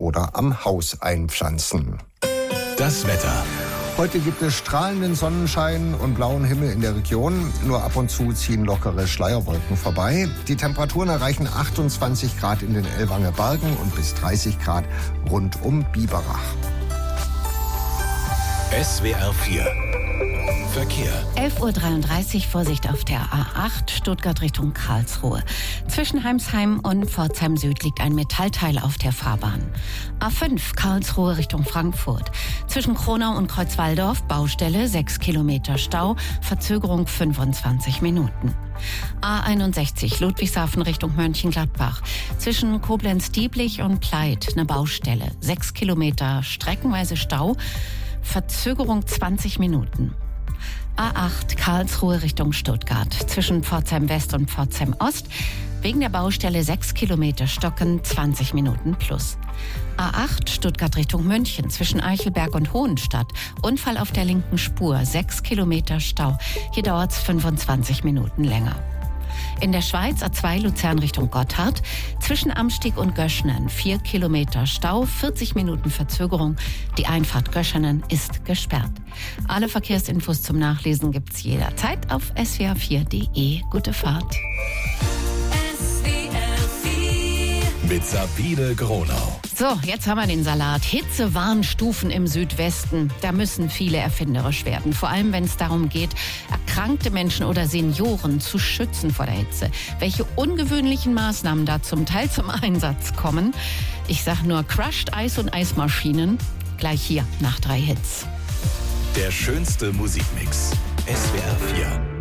oder am Haus einpflanzen. Das Wetter. Heute gibt es strahlenden Sonnenschein und blauen Himmel in der Region. Nur ab und zu ziehen lockere Schleierwolken vorbei. Die Temperaturen erreichen 28 Grad in den Ellwanger Bergen und bis 30 Grad rund um Biberach. SWR 4 Verkehr. 11:33 Uhr, Vorsicht auf der A8, Stuttgart Richtung Karlsruhe. Zwischen Heimsheim und Pforzheim Süd liegt ein Metallteil auf der Fahrbahn. A5, Karlsruhe Richtung Frankfurt. Zwischen Kronau und Kreuzwaldorf, Baustelle, 6 Kilometer Stau, Verzögerung 25 Minuten. A61, Ludwigshafen Richtung Mönchengladbach. Zwischen Koblenz-Dieblich und Pleit, eine Baustelle, 6 Kilometer, streckenweise Stau, Verzögerung 20 Minuten. A8 Karlsruhe Richtung Stuttgart. Zwischen Pforzheim West und Pforzheim Ost. Wegen der Baustelle 6 Kilometer Stocken, 20 Minuten plus. A8 Stuttgart Richtung München. Zwischen Eichelberg und Hohenstadt. Unfall auf der linken Spur. 6 Kilometer Stau. Hier dauert es 25 Minuten länger. In der Schweiz A2 Luzern Richtung Gotthard. Zwischen Amstieg und Göschenen 4 Kilometer Stau, 40 Minuten Verzögerung. Die Einfahrt Göschenen ist gesperrt. Alle Verkehrsinfos zum Nachlesen gibt's jederzeit auf swr4.de. Gute Fahrt. Mit Sabine Gronau. So, jetzt haben wir den Salat. Hitzewarnstufen im Südwesten. Da müssen viele erfinderisch werden. Vor allem, wenn es darum geht, erkrankte Menschen oder Senioren zu schützen vor der Hitze. Welche ungewöhnlichen Maßnahmen da zum Teil zum Einsatz kommen. Ich sag nur Crushed Eis und Eismaschinen. Gleich hier nach 3 Hits. Der schönste Musikmix. SWR 4.